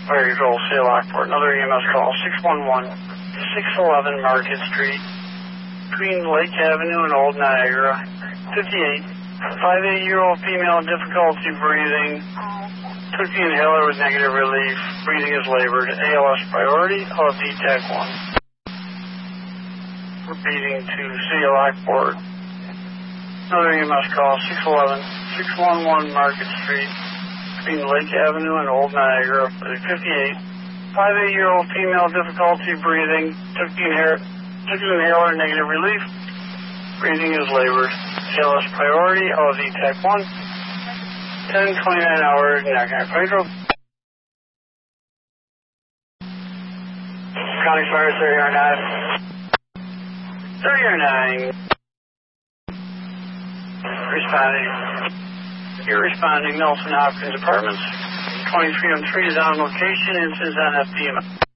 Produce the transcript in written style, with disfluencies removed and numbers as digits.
Fire Control, Seal Lockport. Another EMS call, 611-611 Market Street, between Lake Avenue and Old Niagara. 58, 58-year-old female, difficulty breathing, took the inhaler with negative relief, breathing is labored, ALS priority, LFD Tech 1. Repeating to Seal Lockport. Another EMS call, 611-611 Market Street, between Lake Avenue and Old Niagara. 58, 58-year-old female, difficulty breathing, took the inhaler, negative relief, breathing is labored, ALS priority, LFD Tech 1, 10:29 hours, Niagara Hydro. County Fire 30R9. Responding. You're responding, Nelson Hopkins Apartments. 2303 is on location, incidents on FDM.